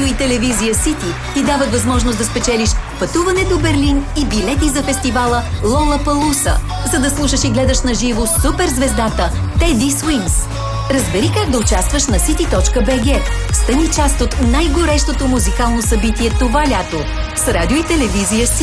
и телевизия Сити ти дават възможност да спечелиш пътуване до Берлин и билети за фестивала Лолапалуса, за да слушаш и гледаш на живо суперзвездата Теди Свинс. Разбери как да участваш на city.bg. Стани част от най-горещото музикално събитие това лято с радио и телевизия Сити.